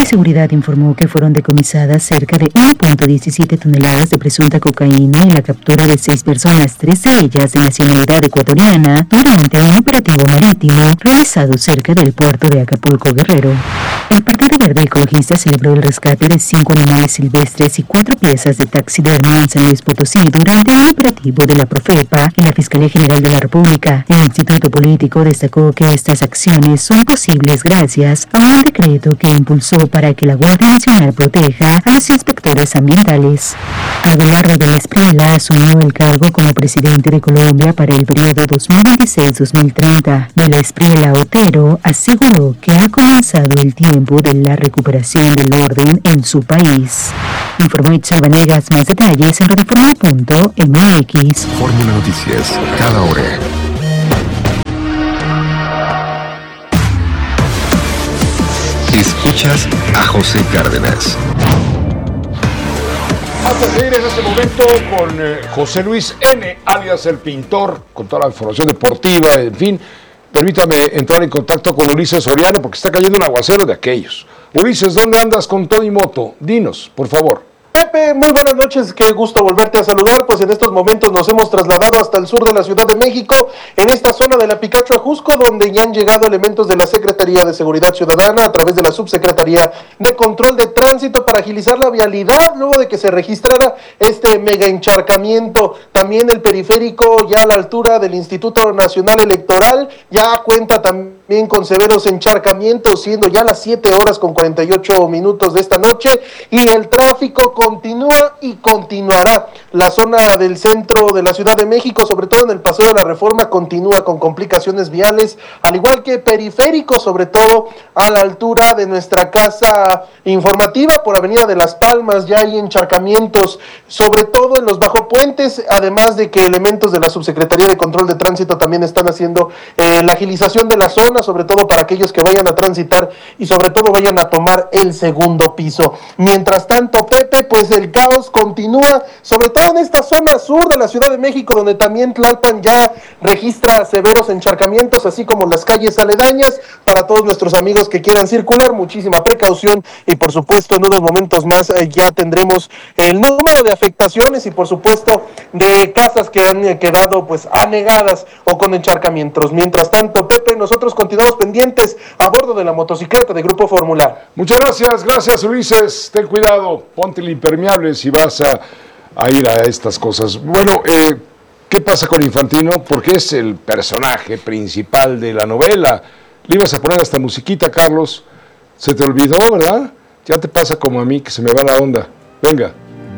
Seguridad informó que fueron decomisadas cerca de 1.17 toneladas de presunta cocaína y la captura de 6 personas, 3 de ellas de nacionalidad ecuatoriana, durante un operativo marítimo realizado cerca del puerto de Acapulco, Guerrero. El Partido Verde Ecologista celebró el rescate de 5 animales silvestres y 4 piezas de taxidermia en San Luis Potosí durante un operativo de la Profepa y la Fiscalía General de la República. El Instituto Político destacó que estas acciones son posibles gracias a un decreto que impulsó para que la Guardia Nacional proteja a los inspectores ambientales. Abelardo del Espriella asumió el cargo como presidente de Colombia para el periodo 2026-2030. Del Espriella Otero aseguró que ha comenzado el tiempo de la recuperación del orden en su país. Informó Itzel Vanegas. Más detalles en radioforma.mx. Fórmula Noticias, cada hora. Escuchas a José Cárdenas. Vamos a seguir en este momento con José Luis N., alias El Pintor, con toda la información deportiva, en fin. Permítame entrar en contacto con Ulises Soriano porque está cayendo un aguacero de aquellos. Ulises, ¿dónde andas con todo y moto? Dinos, por favor. Pepe, muy buenas noches, qué gusto volverte a saludar. Pues en estos momentos nos hemos trasladado hasta el sur de la Ciudad de México, en esta zona de la Picacho Ajusco, donde ya han llegado elementos de la Secretaría de Seguridad Ciudadana a través de la Subsecretaría de Control de Tránsito para agilizar la vialidad luego de que se registrara este mega encharcamiento. También el periférico, ya a la altura del Instituto Nacional Electoral, ya cuenta también con severos encharcamientos, siendo ya las 7 horas con 48 minutos de esta noche, y el tráfico continúa y continuará. La zona del centro de la Ciudad de México, sobre todo en el Paseo de la Reforma, continúa con complicaciones viales, al igual que periférico, sobre todo a la altura de nuestra casa informativa por Avenida de las Palmas. Ya hay encharcamientos, sobre todo en los bajopuentes, además de que elementos de la Subsecretaría de Control de Tránsito también están haciendo la agilización de la zona, sobre todo para aquellos que vayan a transitar y sobre todo vayan a tomar el segundo piso. Mientras tanto, Pepe, pues el caos continúa, sobre todo en esta zona sur de la Ciudad de México, donde también Tlalpan ya registra severos encharcamientos, así como las calles aledañas. Para todos nuestros amigos que quieran circular, muchísima precaución, y por supuesto en unos momentos más ya tendremos el número de afectaciones y por supuesto de casas que han quedado pues anegadas o con encharcamientos. Mientras tanto, Pepe, nosotros continuamos pendientes a bordo de la motocicleta de Grupo Fórmula. Muchas gracias Ulises, ten cuidado, ponte el impermeable si vas a ir a estas cosas. Bueno, ¿qué pasa con Infantino? Porque es el personaje principal de la novela. Le ibas a poner hasta musiquita, Carlos. Se te olvidó, ¿verdad? Ya te pasa como a mí, que se me va la onda. Venga.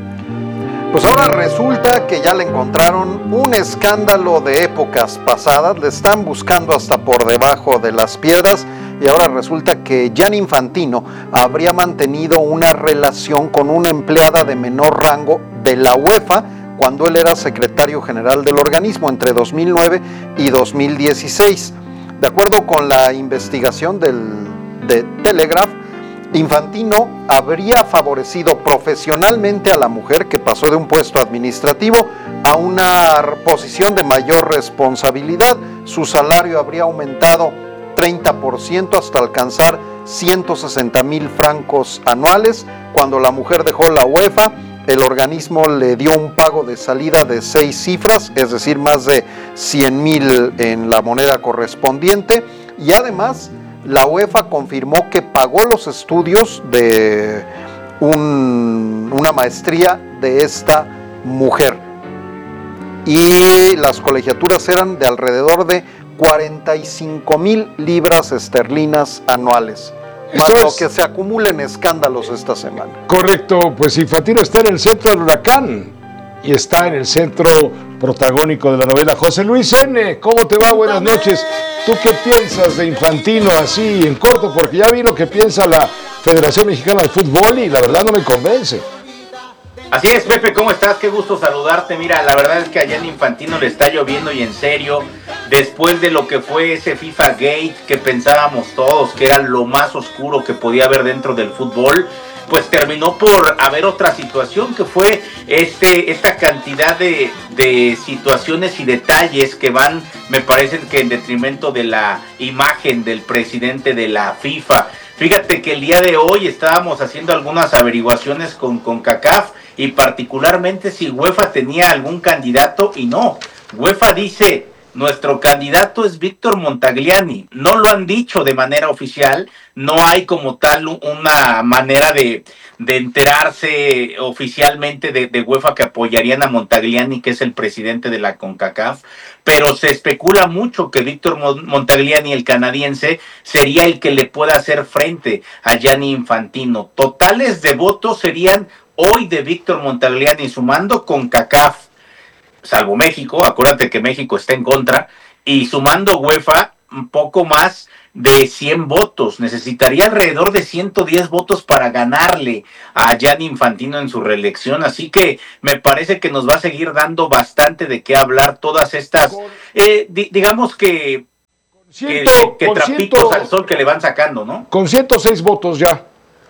Pues ahora resulta que ya le encontraron un escándalo de épocas pasadas. Le están buscando hasta por debajo de las piedras. Y ahora resulta que Gianni Infantino habría mantenido una relación con una empleada de menor rango de la UEFA cuando él era secretario general del organismo entre 2009 y 2016. De acuerdo con la investigación de Telegraph, Infantino habría favorecido profesionalmente a la mujer, que pasó de un puesto administrativo a una posición de mayor responsabilidad. Su salario habría aumentado 30% hasta alcanzar 160,000 francos anuales. Cuando la mujer dejó la UEFA, el organismo le dio un pago de salida de 6 cifras, es decir, más de 100,000 en la moneda correspondiente, y además la UEFA confirmó que pagó los estudios de una maestría de esta mujer, y las colegiaturas eran de alrededor de 45,000 libras esterlinas anuales. Más lo que se acumulen escándalos esta semana. Correcto, pues Infantino está en el centro del huracán y está en el centro protagónico de la novela. José Luis N., ¿cómo te va? Buenas noches. ¿Tú qué piensas de Infantino así en corto? Porque ya vi lo que piensa la Federación Mexicana de Fútbol y la verdad no me convence. Así es, Pepe, ¿cómo estás? Qué gusto saludarte. Mira, la verdad es que allá en Infantino le está lloviendo, y en serio, después de lo que fue ese FIFA Gate, que pensábamos todos que era lo más oscuro que podía haber dentro del fútbol, pues terminó por haber otra situación, que fue esta cantidad de situaciones y detalles que van, me parecen que en detrimento de la imagen del presidente de la FIFA. Fíjate que el día de hoy estábamos haciendo algunas averiguaciones con CONCACAF y particularmente si UEFA tenía algún candidato y no. UEFA dice, nuestro candidato es Víctor Montagliani. No lo han dicho de manera oficial, no hay como tal una manera de enterarse oficialmente de UEFA que apoyarían a Montagliani, que es el presidente de la CONCACAF, pero se especula mucho que Víctor Montagliani, el canadiense, sería el que le pueda hacer frente a Gianni Infantino. Totales de votos serían hoy de Víctor Montagliani sumando CONCACAF, salvo México, acuérdate que México está en contra, y sumando UEFA, un poco más de 100 votos. Necesitaría alrededor de 110 votos para ganarle a Gianni Infantino en su reelección, así que me parece que nos va a seguir dando bastante de qué hablar todas estas, digamos que trapitos al sol que le van sacando, ¿no? Con 106 votos ya.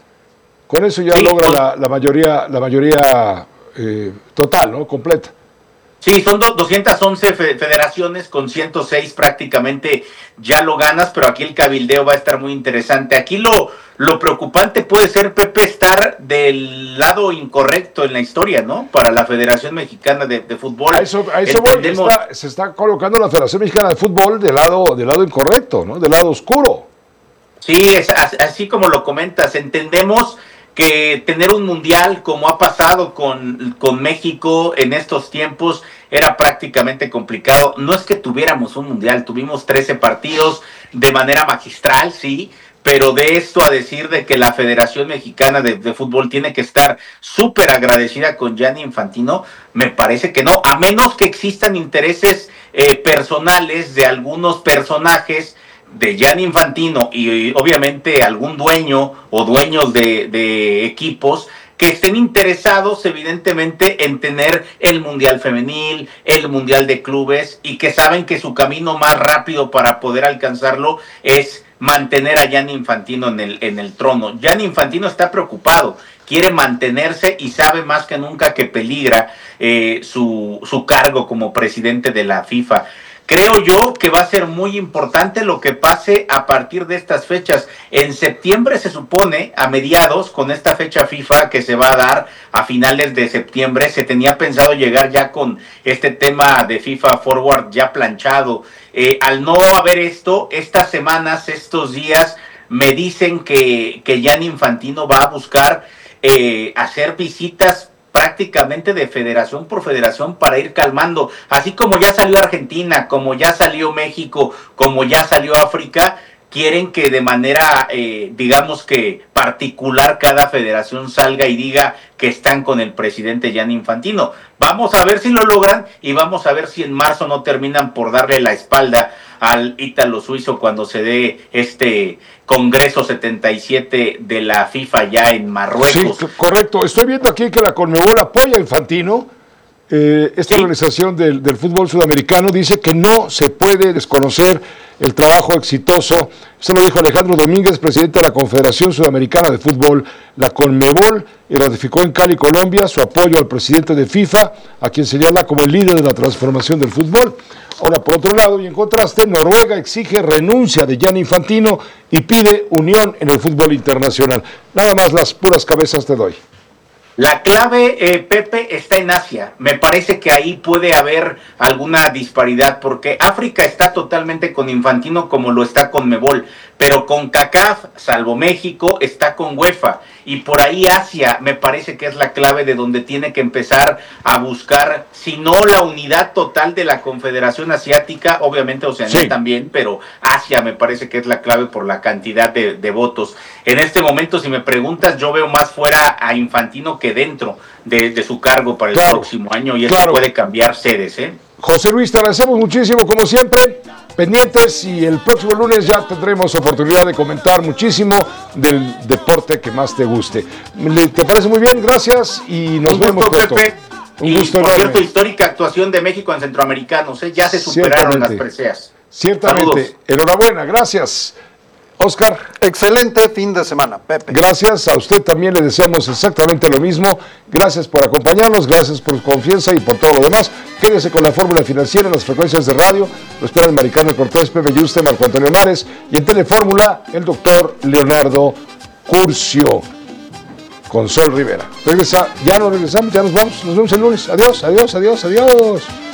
Con eso ya logra la mayoría total, ¿no? Completa. Sí, son 211 federaciones con 106 prácticamente ya lo ganas, pero aquí el cabildeo va a estar muy interesante. Aquí lo preocupante puede ser, Pepe, estar del lado incorrecto en la historia, ¿no? Para la Federación Mexicana de Fútbol. A eso voy, se está colocando la Federación Mexicana de Fútbol del lado incorrecto, ¿no? Del lado oscuro. Sí, es así como lo comentas, entendemos que tener un mundial como ha pasado con México en estos tiempos era prácticamente complicado. No es que tuviéramos un mundial, tuvimos 13 partidos de manera magistral, sí, pero de esto a decir de que la Federación Mexicana de Fútbol tiene que estar súper agradecida con Gianni Infantino, me parece que no, a menos que existan intereses personales de algunos personajes de Gianni Infantino y obviamente algún dueño o dueños de equipos que estén interesados evidentemente en tener el Mundial Femenil, el Mundial de Clubes y que saben que su camino más rápido para poder alcanzarlo es mantener a Gianni Infantino en el trono. Gianni Infantino está preocupado, quiere mantenerse y sabe más que nunca que peligra su cargo como presidente de la FIFA. Creo yo que va a ser muy importante lo que pase a partir de estas fechas. En septiembre se supone, a mediados, con esta fecha FIFA que se va a dar a finales de septiembre, se tenía pensado llegar ya con este tema de FIFA Forward ya planchado. Al no haber esto, estas semanas, estos días, me dicen que Gianni Infantino va a buscar hacer visitas prácticamente de federación por federación para ir calmando, así como ya salió Argentina, como ya salió México, como ya salió África, quieren que de manera, digamos que particular, cada federación salga y diga que están con el presidente Gianni Infantino. Vamos a ver si lo logran y vamos a ver si en marzo no terminan por darle la espalda al ítalo suizo cuando se dé este Congreso 77 de la FIFA ya en Marruecos. Sí, correcto. Estoy viendo aquí que la Conmebol apoya a Infantino. Esta organización del fútbol sudamericano dice que no se puede desconocer el trabajo exitoso. Eso lo dijo Alejandro Domínguez, presidente de la Confederación Sudamericana de Fútbol. La Conmebol ratificó en Cali, Colombia, su apoyo al presidente de FIFA, a quien señala como el líder de la transformación del fútbol. Ahora, por otro lado, y en contraste, Noruega exige renuncia de Gianni Infantino y pide unión en el fútbol internacional. Nada más las puras cabezas te doy. La clave, Pepe, está en Asia. Me parece que ahí puede haber alguna disparidad, porque África está totalmente con Infantino como lo está con Conmebol, pero con CONCACAF, salvo México, está con UEFA. Y por ahí Asia me parece que es la clave de donde tiene que empezar a buscar, si no la unidad total de la Confederación Asiática, obviamente Oceanía también, pero Asia me parece que es la clave por la cantidad de votos. En este momento, si me preguntas, yo veo más fuera a Infantino que dentro de su cargo para el próximo año, y eso puede cambiar sedes, ¿eh? José Luis, te agradecemos muchísimo, como siempre, pendientes, y el próximo lunes ya tendremos oportunidad de comentar muchísimo del deporte que más te guste. ¿Te parece muy bien? Gracias y nos vemos pronto. Pepe. Un gusto enorme. Por cierto, histórica actuación de México en Centroamericanos, ya se superaron las preseas. Ciertamente. Saludos. Enhorabuena, gracias. Oscar. Excelente fin de semana, Pepe. Gracias, a usted también le deseamos exactamente lo mismo. Gracias por acompañarnos, gracias por su confianza y por todo lo demás. Quédese con la fórmula financiera en las frecuencias de radio. Lo esperan Mari Carmen Cortés, Pepe Yuste, Marco Antonio Mares y en Telefórmula el doctor Leonardo Curcio con Sol Rivera. Ya nos regresamos, ya nos vamos. Nos vemos el lunes. Adiós, adiós, adiós, adiós.